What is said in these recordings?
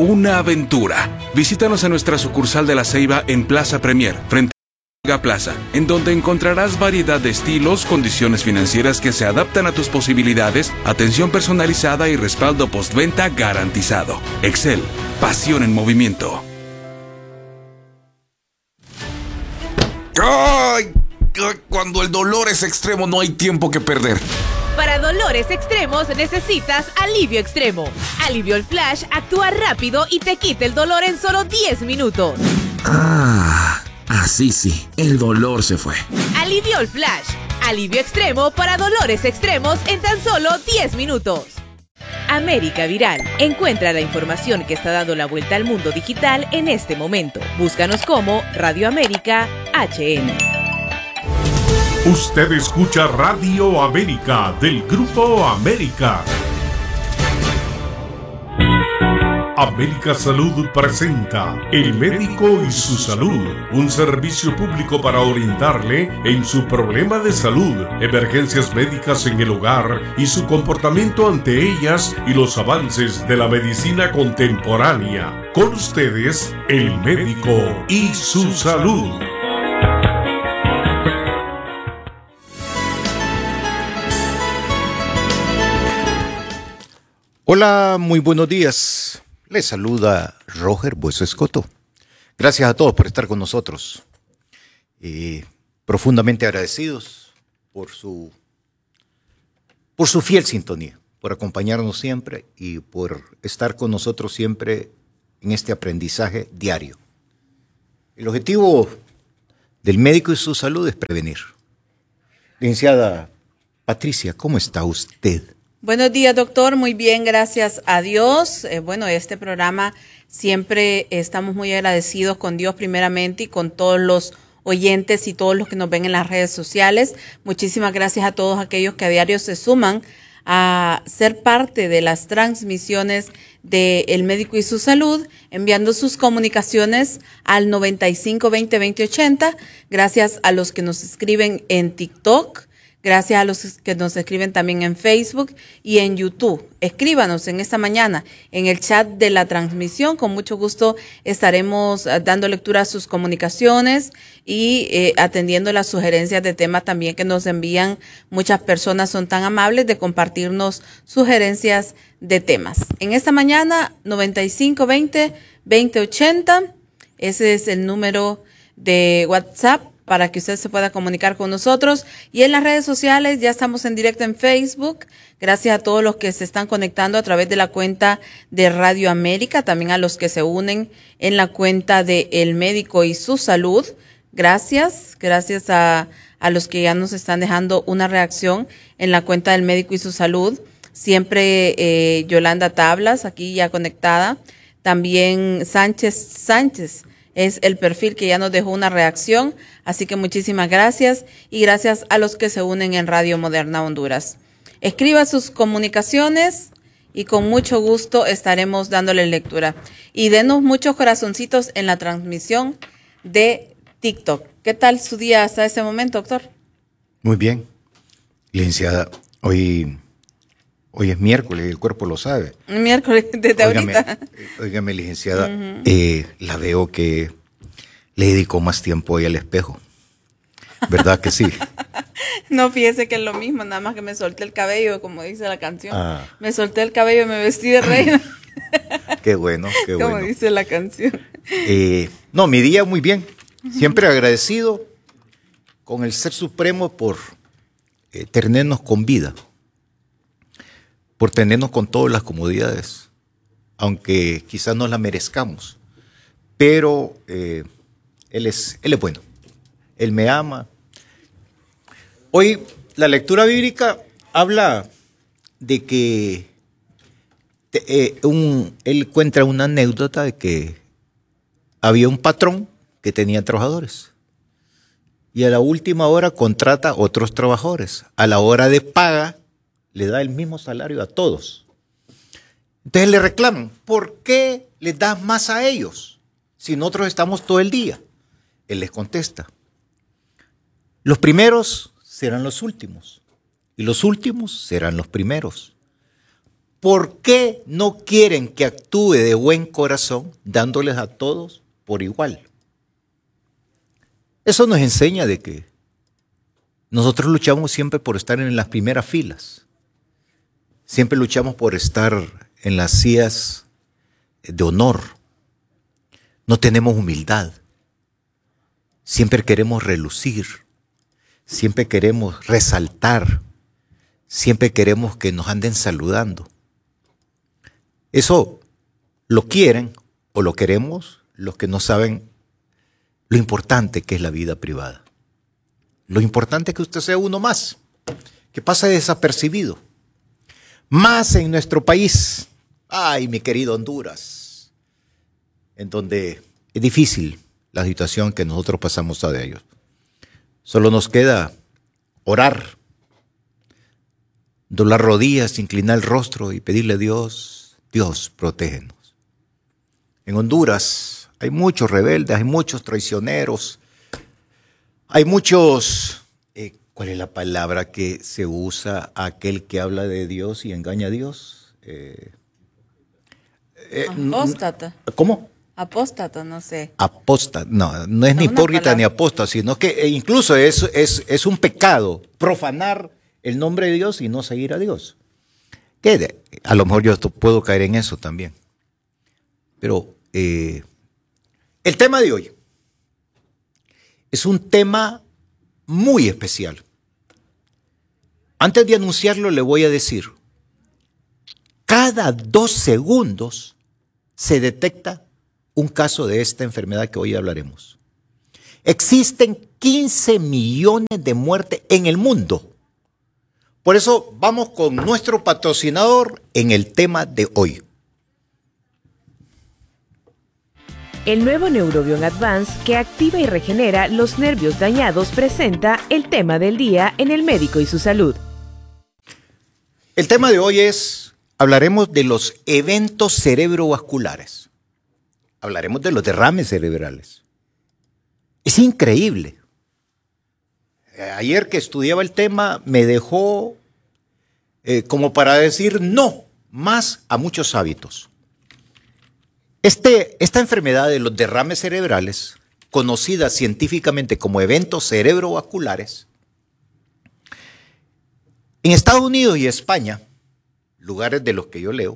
una aventura. Visítanos en nuestra sucursal de La Ceiba en Plaza Premier, frente a Plaza, en donde encontrarás variedad de estilos, condiciones financieras que se adaptan a tus posibilidades, atención personalizada y respaldo postventa garantizado. Excel, pasión en movimiento. ¡Ay! Cuando el dolor es extremo no hay tiempo que perder. Para dolores extremos necesitas Alivio Extremo. Alivio Flash actúa rápido y te quita el dolor en solo 10 minutos. Así sí, el dolor se fue. Alivio Flash. Alivio Extremo para dolores extremos en tan solo 10 minutos. América Viral. Encuentra la información que está dando la vuelta al mundo digital en este momento. Búscanos como Radio América HN. Usted escucha Radio América del Grupo América. América Salud presenta El Médico y su Salud, un servicio público para orientarle en su problema de salud, emergencias médicas en el hogar y su comportamiento ante ellas y los avances de la medicina contemporánea. Con ustedes, El Médico y su Salud. Hola, muy buenos días. Les saluda Roger Bueso Escoto. Gracias a todos por estar con nosotros. Profundamente agradecidos por su fiel sintonía, por acompañarnos siempre y por estar con nosotros siempre en este aprendizaje diario. El objetivo del médico y su salud es prevenir. Licenciada Patricia, ¿cómo está usted? Buenos días, doctor. Muy bien, gracias a Dios. Este programa siempre estamos muy agradecidos con Dios primeramente y con todos los oyentes y todos los que nos ven en las redes sociales. Muchísimas gracias a todos aquellos que a diario se suman a ser parte de las transmisiones de El Médico y su Salud, enviando sus comunicaciones al 9520-2080. Gracias a los que nos escriben en TikTok. Gracias a los que nos escriben también en Facebook y en YouTube. Escríbanos en esta mañana en el chat de la transmisión. Con mucho gusto estaremos dando lectura a sus comunicaciones y atendiendo las sugerencias de temas también que nos envían. Muchas personas son tan amables de compartirnos sugerencias de temas. En esta mañana, 9520-2080. Ese es el número de WhatsApp para que usted se pueda comunicar con nosotros. Y en las redes sociales ya estamos en directo en Facebook. Gracias a todos los que se están conectando a través de la cuenta de Radio América, también a los que se unen en la cuenta de El Médico y su Salud. Gracias a los que ya nos están dejando una reacción en la cuenta del Médico y su Salud. Siempre Yolanda Tablas, aquí ya conectada. También Sánchez es el perfil que ya nos dejó una reacción, así que muchísimas gracias y gracias a los que se unen en Radio Moderna Honduras. Escriba sus comunicaciones y con mucho gusto estaremos dándole lectura. Y denos muchos corazoncitos en la transmisión de TikTok. ¿Qué tal su día hasta este momento, doctor? Muy bien. Licenciada, hoy es miércoles, el cuerpo lo sabe. Miércoles, desde ahorita. Óigame, licenciada, la veo que le dedicó más tiempo hoy al espejo. ¿Verdad que sí? No, fíjese que es lo mismo, nada más que me solté el cabello, como dice la canción. Me solté el cabello y me vestí de reina. Qué bueno, qué bueno. Como dice la canción. No, mi día muy bien. Siempre agradecido con el Ser Supremo por tenernos con vida. Por tenernos con todas las comodidades, aunque quizás no las merezcamos, pero Él es bueno, Él me ama. Hoy la lectura bíblica habla de que él cuenta una anécdota de que había un patrón que tenía trabajadores y a la última hora contrata otros trabajadores. A la hora de paga le da el mismo salario a todos. Entonces le reclaman, ¿por qué les das más a ellos si nosotros estamos todo el día? Él les contesta, los primeros serán los últimos y los últimos serán los primeros. ¿por qué no quieren que actúe de buen corazón dándoles a todos por igual? Eso nos enseña de que nosotros luchamos siempre por estar en las primeras filas. Siempre luchamos por estar en las sillas de honor. No tenemos humildad. Siempre queremos relucir. Siempre queremos resaltar. Siempre queremos que nos anden saludando. Eso lo quieren o lo queremos los que no saben lo importante que es la vida privada. Lo importante es que usted sea uno más, que pase desapercibido. Más en nuestro país, ay, mi querido Honduras, en donde es difícil la situación que nosotros pasamos a diario. Solo nos queda orar, doblar rodillas, inclinar el rostro y pedirle a Dios, Dios, protégenos. En Honduras hay muchos rebeldes, hay muchos traicioneros, hay muchos, ¿cuál es la palabra que se usa aquel que habla de Dios y engaña a Dios? Apóstata. ¿Cómo? Apóstata, no sé. Apóstata, no es ni hipócrita ni apóstata, sino que incluso es un pecado profanar el nombre de Dios y no seguir a Dios. Que a lo mejor yo puedo caer en eso también. Pero el tema de hoy es un tema muy especial. Antes de anunciarlo le voy a decir, cada 2 segundos se detecta un caso de esta enfermedad que hoy hablaremos. Existen 15 millones de muertes en el mundo. Por eso vamos con nuestro patrocinador en el tema de hoy. El nuevo Neurobion Advance, que activa y regenera los nervios dañados, presenta el tema del día en El Médico y su Salud. El tema de hoy hablaremos de los eventos cerebrovasculares. Hablaremos de los derrames cerebrales. Es increíble. Ayer que estudiaba el tema me dejó como para decir no más a muchos hábitos. Esta enfermedad de los derrames cerebrales, conocida científicamente como eventos cerebrovasculares, en Estados Unidos y España, lugares de los que yo leo,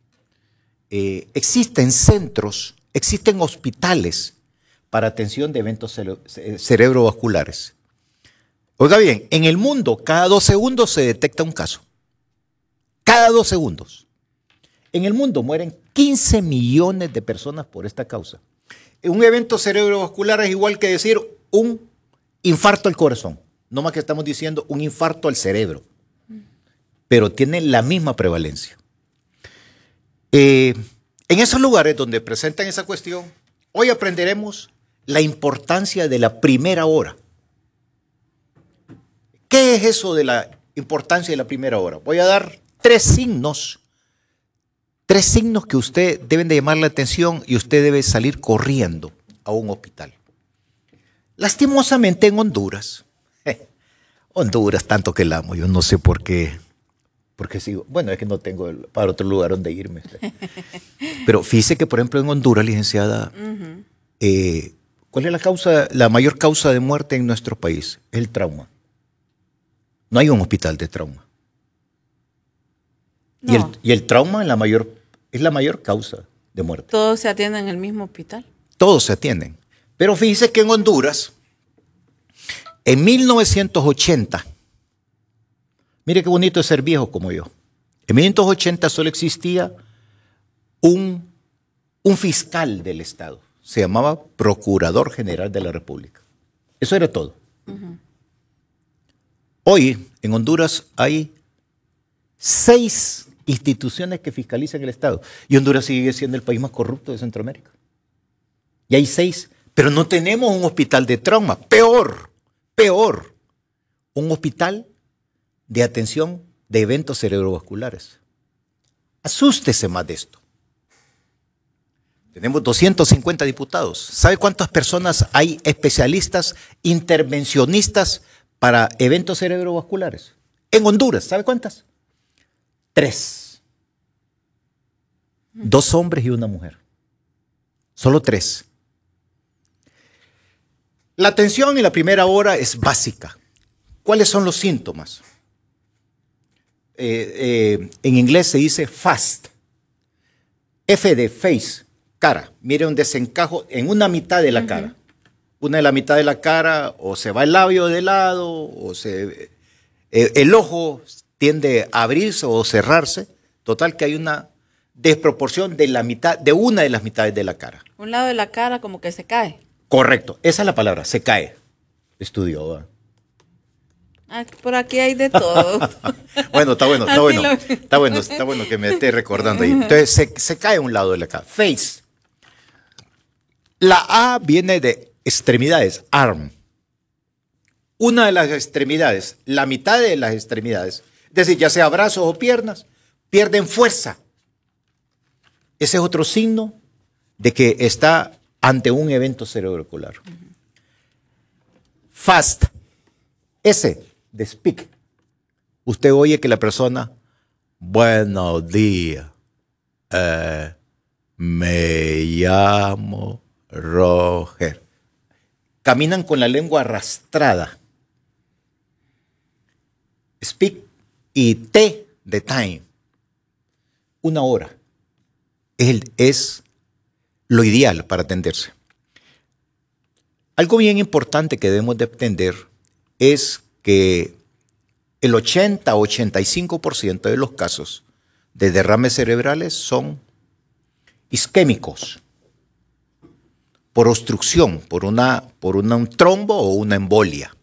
existen centros, existen hospitales para atención de eventos cerebrovasculares. Oiga bien, en el mundo cada 2 segundos se detecta un caso. Cada 2 segundos. En el mundo mueren 15 millones de personas por esta causa. Un evento cerebrovascular es igual que decir un infarto al corazón. No más que estamos diciendo un infarto al cerebro. Pero tiene la misma prevalencia. En esos lugares donde presentan esa cuestión, hoy aprenderemos la importancia de la primera hora. ¿Qué es eso de la importancia de la primera hora? Voy a dar 3 signos que usted deben de llamar la atención y usted debe salir corriendo a un hospital. Lastimosamente en Honduras, tanto que la amo, yo no sé por qué sigo, bueno, es que no tengo para otro lugar donde irme. Pero fíjese que, por ejemplo, en Honduras, licenciada, ¿cuál es la mayor causa de muerte en nuestro país? Es el trauma. No hay un hospital de trauma. No. Y el trauma es la mayor causa de muerte. ¿Todos se atienden en el mismo hospital? Todos se atienden. Pero fíjese que en Honduras, en 1980, mire qué bonito es ser viejo como yo. En 1980 solo existía un fiscal del Estado. Se llamaba Procurador General de la República. Eso era todo. Uh-huh. Hoy, en Honduras, hay 6 instituciones que fiscalizan el Estado. Y Honduras sigue siendo el país más corrupto de Centroamérica. Y hay 6, pero no tenemos un hospital de trauma. Peor, un hospital de atención de eventos cerebrovasculares. Asústese más de esto. Tenemos 250 diputados. ¿Sabe cuántas personas hay especialistas, intervencionistas para eventos cerebrovasculares? En Honduras, ¿sabe cuántas? 3. 2 hombres y una mujer. Solo 3. La atención en la primera hora es básica. ¿Cuáles son los síntomas? En inglés se dice FAST. F de face, cara. Mire un desencajo en una mitad de la cara. Una de la mitad de la cara, o se va el labio de lado, o el ojo tiende a abrirse o cerrarse. Total que hay una desproporción de la mitad, de una de las mitades de la cara. Un lado de la cara como que se cae. Correcto, esa es la palabra, se cae. Estudió, ¿verdad? Por aquí hay de todo. Bueno, está bueno, está Así bueno. lo- Está bueno que me esté recordando ahí. Entonces, se cae un lado de la cara. Face. La A viene de extremidades, arm. Una de las extremidades, la mitad de las extremidades, es decir, ya sea brazos o piernas, pierden fuerza. Ese es otro signo de que está ante un evento cerebrovascular. Fast. S de speak. Usted oye que la persona, buenos días, me llamo Roger. Caminan con la lengua arrastrada. Speak y T de time. 1 hora. Es lo ideal para atenderse. Algo bien importante que debemos de entender es que el 80-85% de los casos de derrames cerebrales son isquémicos, por obstrucción, por un trombo o una embolia.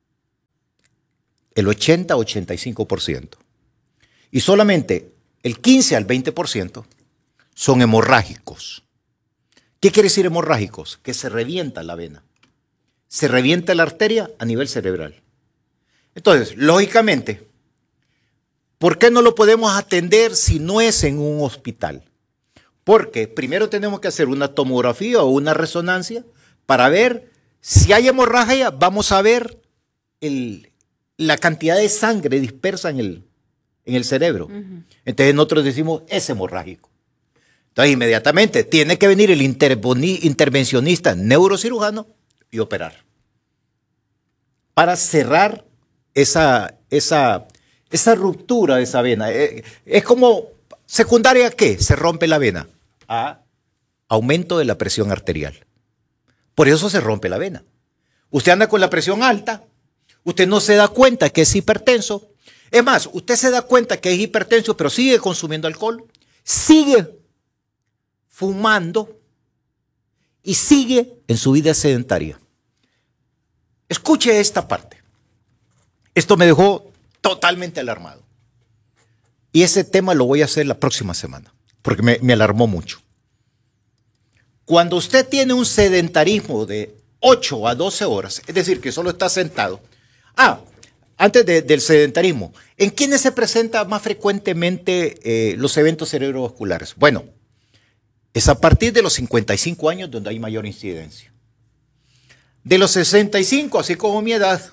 El 80-85%. Y solamente el 15 al 20% son hemorrágicos. ¿Qué quiere decir hemorrágicos? Que se revienta la vena. Se revienta la arteria a nivel cerebral. Entonces, lógicamente, ¿por qué no lo podemos atender si no es en un hospital? Porque primero tenemos que hacer una tomografía o una resonancia para ver si hay hemorragia. Vamos a ver la cantidad de sangre dispersa en el cerebro. Entonces nosotros decimos, es hemorrágico. Entonces inmediatamente tiene que venir el intervencionista neurocirujano y operar para cerrar esa ruptura de esa vena. Es como secundaria a ¿qué? Se rompe la vena. A aumento de la presión arterial. Por eso se rompe la vena. Usted anda con la presión alta, usted no se da cuenta que es hipertenso. Es más, usted se da cuenta que es hipertenso, pero sigue consumiendo alcohol, sigue fumando y sigue en su vida sedentaria. Escuche esta parte. Esto me dejó totalmente alarmado. Y ese tema lo voy a hacer la próxima semana, porque me alarmó mucho. Cuando usted tiene un sedentarismo de 8 a 12 horas, es decir, que solo está sentado. Antes del sedentarismo, ¿en quiénes se presenta más frecuentemente los eventos cerebrovasculares? Bueno, es a partir de los 55 años donde hay mayor incidencia. De los 65, así como mi edad,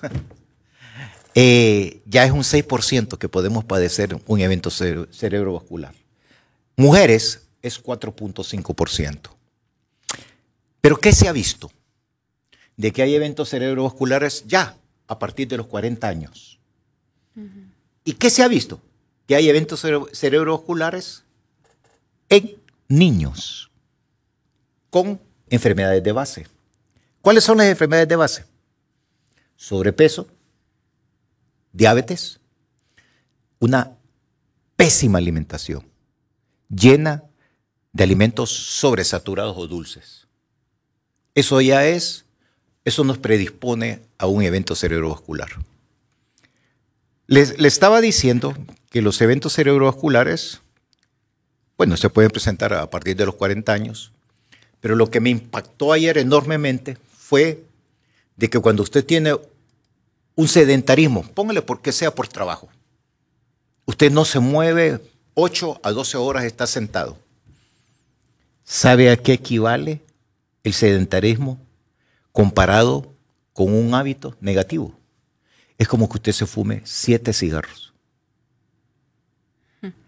ya es un 6% que podemos padecer un evento cerebrovascular. Mujeres es 4.5%. ¿Pero qué se ha visto? De que hay eventos cerebrovasculares ya a partir de los 40 años. ¿Y qué se ha visto? Que hay eventos cerebrovasculares en niños con enfermedades de base. ¿Cuáles son las enfermedades de base? Sobrepeso, diabetes, una pésima alimentación, llena de alimentos sobresaturados o dulces. Eso nos predispone a un evento cerebrovascular. Les estaba diciendo que los eventos cerebrovasculares, bueno, se pueden presentar a partir de los 40 años, pero lo que me impactó ayer enormemente fue de que cuando usted tiene un sedentarismo, póngale porque sea por trabajo, usted no se mueve 8 a 12 horas, está sentado. ¿Sabe a qué equivale el sedentarismo comparado con un hábito negativo? Es como que usted se fume 7 cigarros.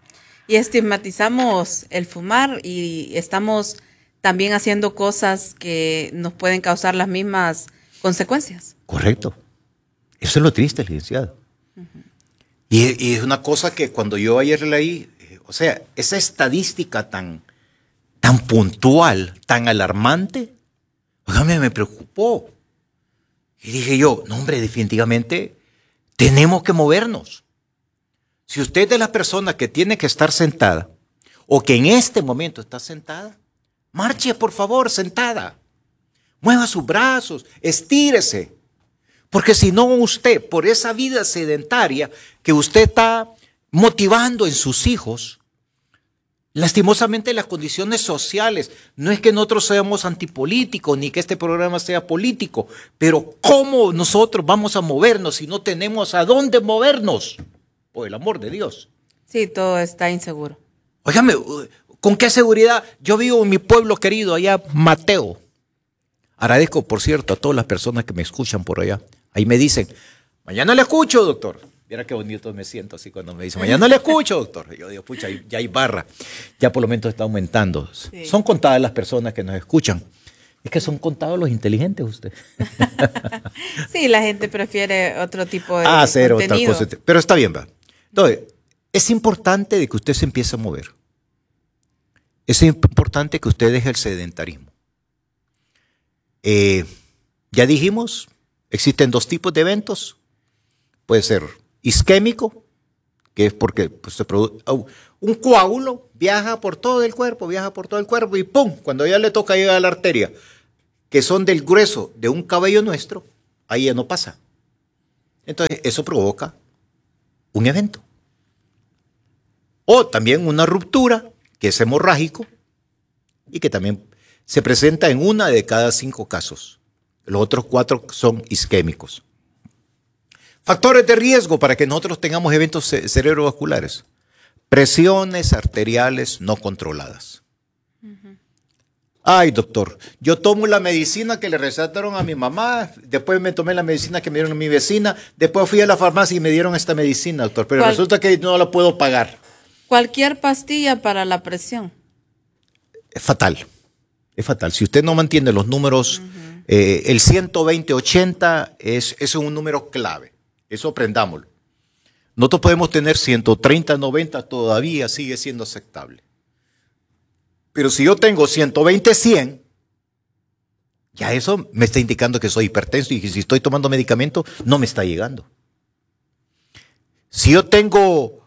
Y estigmatizamos el fumar y estamos también haciendo cosas que nos pueden causar las mismas consecuencias. Correcto. Eso es lo triste, licenciado. Y es una cosa que cuando yo ayer leí, o sea, esa estadística tan puntual, tan alarmante, óigame, me preocupó. Y dije yo, no hombre, definitivamente tenemos que movernos. Si usted es de las personas que tiene que estar sentada, o que en este momento está sentada, marche por favor sentada. Mueva sus brazos, estírese. Porque si no usted, por esa vida sedentaria que usted está motivando en sus hijos, lastimosamente las condiciones sociales, no es que nosotros seamos antipolíticos ni que este programa sea político, pero ¿cómo nosotros vamos a movernos si no tenemos a dónde movernos? Por el amor de Dios. Sí, todo está inseguro. Óigame, ¿con qué seguridad? Yo vivo en mi pueblo querido, allá Mateo. Agradezco, por cierto, a todas las personas que me escuchan por allá. Ahí me dicen, mañana le escucho, doctor. Mira qué bonito me siento así cuando me dicen, mañana le escucho, doctor. Yo digo, pucha, ya hay barra. Ya por lo menos está aumentando. Sí. Son contadas las personas que nos escuchan. Es que son contados los inteligentes usted. Sí, la gente prefiere otro tipo de hacer contenido. Otra cosa. Pero está bien, va. Entonces, es importante de que usted se empiece a mover. Es importante que usted deje el sedentarismo. Ya dijimos, existen dos tipos de eventos. Puede ser isquémico, que es porque pues, se produce un coágulo, viaja por todo el cuerpo y ¡pum! Cuando ya le toca llegar a la arteria, que son del grueso de un cabello nuestro, ahí ya no pasa. Entonces, eso provoca un evento. O también una ruptura, que es hemorrágico, y que también se presenta en 1 de cada 5 casos. Los otros 4 son isquémicos. Factores de riesgo para que nosotros tengamos eventos cerebrovasculares. Presiones arteriales no controladas. Ay, doctor, yo tomo la medicina que le recetaron a mi mamá, después me tomé la medicina que me dieron a mi vecina, después fui a la farmacia y me dieron esta medicina, doctor, pero resulta que no la puedo pagar. Cualquier pastilla para la presión. Es fatal. Es fatal. Si usted no mantiene los números, el 120-80 es un número clave. Eso aprendámoslo. Nosotros podemos tener 130-90, todavía sigue siendo aceptable. Pero si yo tengo 120-100, ya eso me está indicando que soy hipertenso y que si estoy tomando medicamento no me está llegando. Si yo tengo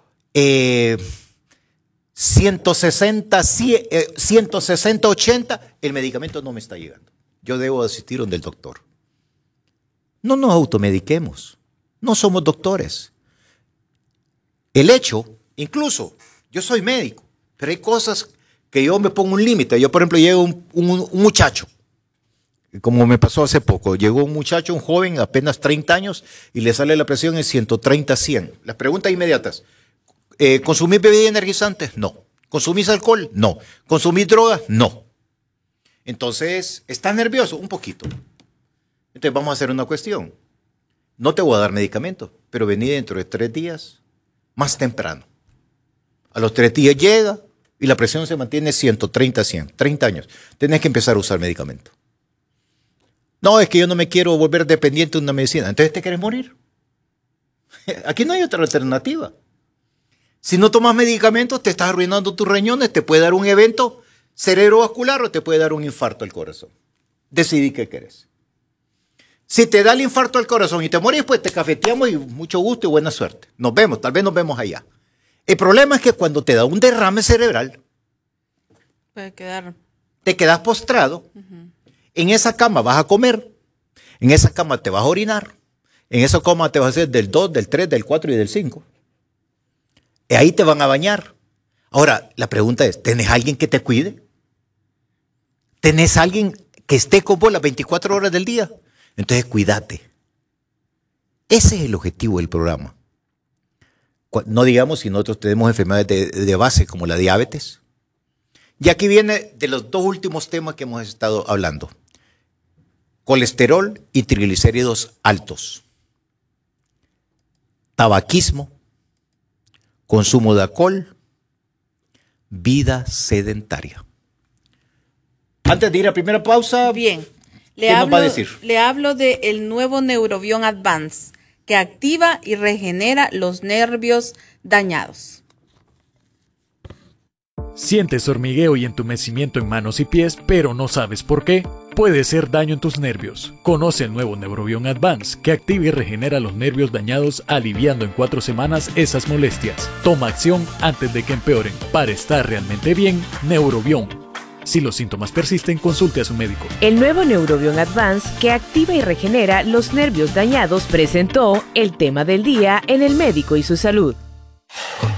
160-80, el medicamento no me está llegando. Yo debo asistir donde el doctor. No nos automediquemos. No somos doctores. El hecho, incluso, yo soy médico, pero hay cosas que yo me pongo un límite. Yo, por ejemplo, llega un muchacho, como me pasó hace poco, llegó un muchacho, un joven, apenas 30 años, y le sale la presión en 130-100. Las preguntas inmediatas. ¿Consumís bebidas energizantes? No. ¿Consumís alcohol? No. ¿Consumís drogas? No. Entonces, ¿estás nervioso? Un poquito. Entonces, vamos a hacer una cuestión. No te voy a dar medicamento, pero vení dentro de 3 días, más temprano. A los 3 días llega y la presión se mantiene 130-100, 30 años. Tenés que empezar a usar medicamento. No, es que yo no me quiero volver dependiente de una medicina. Entonces te quieres morir. Aquí no hay otra alternativa. Si no tomas medicamentos, te estás arruinando tus riñones, te puede dar un evento cerebrovascular o te puede dar un infarto al corazón. Decidí qué querés. Si te da el infarto al corazón y te morís, pues te cafeteamos y mucho gusto y buena suerte. Nos vemos, tal vez nos vemos allá. El problema es que cuando te da un derrame cerebral, te quedas postrado. En esa cama vas a comer, en esa cama te vas a orinar, en esa cama te vas a hacer del 2, del 3, del 4 y del 5. Y ahí te van a bañar. Ahora, la pregunta es, ¿tenés alguien que te cuide? ¿Tenés alguien que esté con vos las 24 horas del día? Entonces, cuídate. Ese es el objetivo del programa. No digamos si nosotros tenemos enfermedades de base como la diabetes. Y aquí viene de los 2 últimos temas que hemos estado hablando. Colesterol y triglicéridos altos. Tabaquismo, consumo de alcohol vida sedentaria. Antes de ir a primera pausa, Bien. ¿qué nos va a decir? Le hablo del nuevo Neurobion Advance, que activa y regenera los nervios dañados. Sientes hormigueo y entumecimiento en manos y pies, pero no sabes por qué. Puede ser daño en tus nervios. Conoce el nuevo Neurobion Advance, que activa y regenera los nervios dañados, aliviando en 4 semanas esas molestias. Toma acción antes de que empeoren. Para estar realmente bien, Neurobion. Si los síntomas persisten, consulte a su médico. El nuevo Neurobion Advance, que activa y regenera los nervios dañados, presentó el tema del día en El Médico y su Salud.